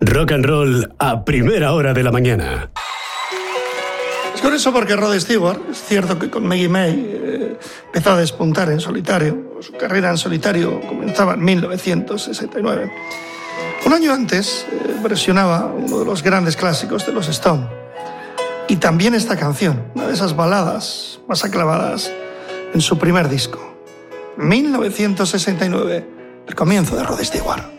Rock and roll a primera hora de la mañana. Es curioso porque Rod Stewart, es cierto que con Maggie May empezó a despuntar en solitario. Su carrera en solitario comenzaba en 1969. Un año antes versionaba uno de los grandes clásicos de los Stones. Y también esta canción, una de esas baladas más aclamadas en su primer disco. 1969, el comienzo de Rod Stewart.